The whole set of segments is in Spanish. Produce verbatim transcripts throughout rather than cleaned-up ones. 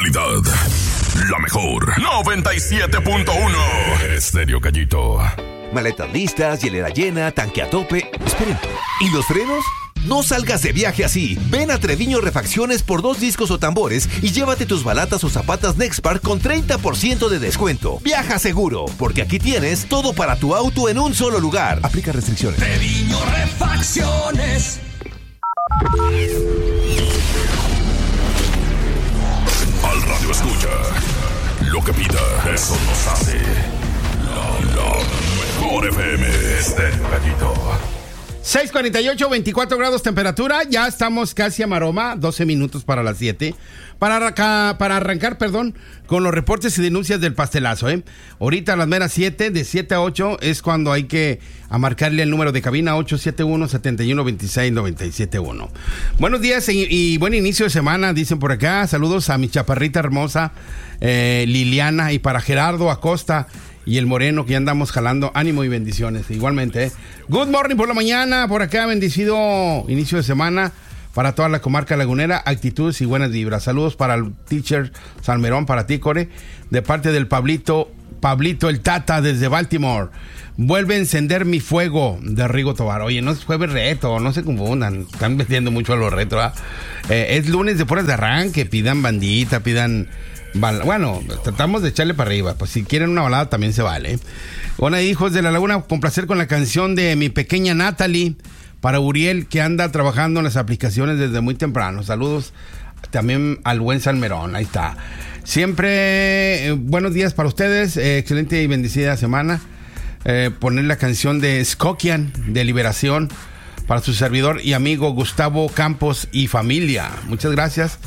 calidad. La mejor. noventa y siete punto uno. Estéreo Gallito. Maletas listas, hielera llena, tanque a tope. Esperen, ¿y los frenos? No salgas de viaje así. Ven a Treviño Refacciones por dos discos o tambores y llévate tus balatas o zapatas Nexpark con treinta por ciento de descuento. Viaja seguro, porque aquí tienes todo para tu auto en un solo lugar. Aplica restricciones. Treviño Refacciones. Al radio escucha. Lo que pida, eso nos hace. La, la mejor F M. Estéreo Gallito. seis cuarenta y ocho, veinticuatro grados temperatura. Ya estamos casi a maroma, doce minutos para las siete. Para, arranca, para arrancar, perdón, con los reportes y denuncias del pastelazo, ¿eh? Ahorita a las meras siete, de siete a ocho, es cuando hay que a marcarle el número de cabina ocho siete uno, siete uno dos seis, nueve siete uno. Buenos días y, y buen inicio de semana, dicen por acá. Saludos a mi chaparrita hermosa, eh, Liliana, y para Gerardo Acosta y el Moreno, que ya andamos jalando. Ánimo y bendiciones, igualmente, ¿eh? Good morning por la mañana, por acá, bendecido inicio de semana para toda la comarca lagunera, actitudes y buenas vibras. Saludos para el teacher Salmerón, para ti, Core, de parte del Pablito, Pablito el Tata desde Baltimore. Vuelve a encender mi fuego, de Rigo Tobar. Oye, no es jueves reto, no se confundan, están vendiendo mucho a los retro, ¿eh? Eh, es lunes de puras de arranque, pidan bandita, pidan... Bueno, tratamos de echarle para arriba. Pues si quieren una balada también se vale. Hola, hijos de la laguna, complacer con la canción de mi pequeña Natalie para Uriel, que anda trabajando en las aplicaciones desde muy temprano. Saludos también al buen Salmerón. Ahí está. Siempre eh, buenos días para ustedes. Eh, excelente y bendecida semana. Eh, poner la canción de Skokian de Liberación para su servidor y amigo Gustavo Campos y familia. Muchas gracias.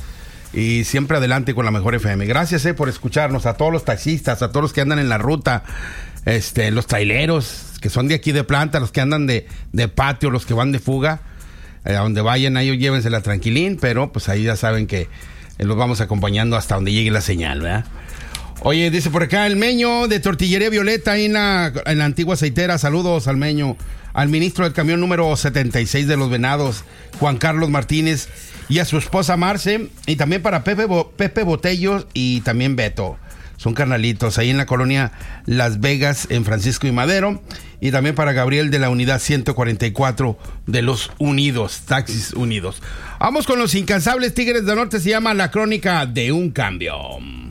Y siempre adelante con la mejor F M. Gracias eh, por escucharnos, a todos los taxistas, a todos los que andan en la ruta, este, los traileros, que son de aquí de planta, los que andan de, de patio, los que van de fuga, eh, a donde vayan, ahí llévensela tranquilín, pero pues ahí ya saben que eh, los vamos acompañando hasta donde llegue la señal, ¿verdad? Oye, dice por acá el Meño de Tortillería Violeta, ahí en la, en la antigua aceitera. Saludos al Meño, al ministro del camión número setenta y seis de Los Venados, Juan Carlos Martínez, y a su esposa Marce, y también para Pepe, Bo, Pepe Botello y también Beto. Son carnalitos ahí en la colonia Las Vegas, en Francisco y Madero. Y también para Gabriel de la unidad ciento cuarenta y cuatro de Los Unidos, Taxis Unidos. Vamos con los incansables Tigres del Norte, se llama La Crónica de un Cambio.